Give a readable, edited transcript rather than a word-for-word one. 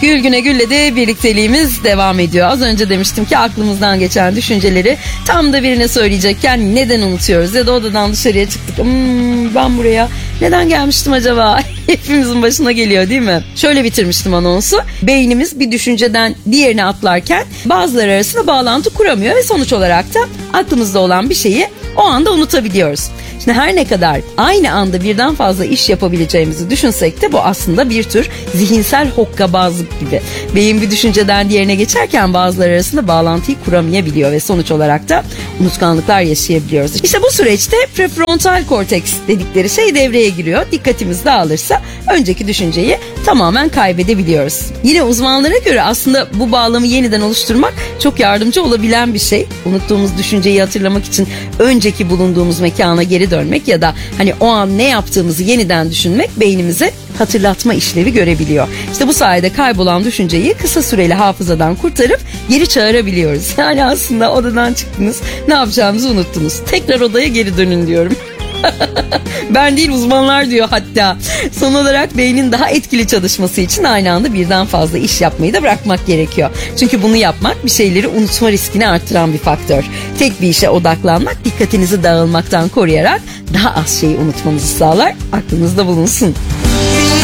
Gül güne gülle de birlikteliğimiz devam ediyor. Az önce demiştim ki aklımızdan geçen düşünceleri tam da birine söyleyecekken neden unutuyoruz? Ya da odadan dışarıya çıktık. Ben buraya neden gelmiştim acaba? Hepimizin başına geliyor değil mi? Şöyle bitirmiştim anonsu. Beynimiz bir düşünceden diğerine atlarken bazıları arasında bağlantı kuramıyor ve sonuç olarak da aklımızda olan bir şeyi o anda unutabiliyoruz. Şimdi her ne kadar aynı anda birden fazla iş yapabileceğimizi düşünsek de bu aslında bir tür zihinsel hokkabazlık gibi. Beyin bir düşünceden diğerine geçerken bazıları arasında bağlantıyı kuramayabiliyor ve sonuç olarak da unutkanlıklar yaşayabiliyoruz. İşte bu süreçte prefrontal korteks dedikleri şey devreye giriyor. Dikkatimiz dağılırsa önceki düşünceyi tamamen kaybedebiliyoruz. Yine uzmanlara göre aslında bu bağlamı yeniden oluşturmak çok yardımcı olabilen bir şey. Unuttuğumuz düşünceyi hatırlamak için önceki bulunduğumuz mekana geri dönmek ya da hani o an ne yaptığımızı yeniden düşünmek beynimize hatırlatma işlevi görebiliyor. İşte bu sayede kaybolan düşünceyi kısa süreli hafızadan kurtarıp geri çağırabiliyoruz. Yani aslında odadan çıktınız, ne yapacağınızı unuttunuz. Tekrar odaya geri dönün diyorum. Ben değil, uzmanlar diyor hatta. Son olarak beynin daha etkili çalışması için aynı anda birden fazla iş yapmayı da bırakmak gerekiyor. Çünkü bunu yapmak bir şeyleri unutma riskini artıran bir faktör. Tek bir işe odaklanmak dikkatinizi dağılmaktan koruyarak daha az şeyi unutmanızı sağlar. Aklınızda bulunsun.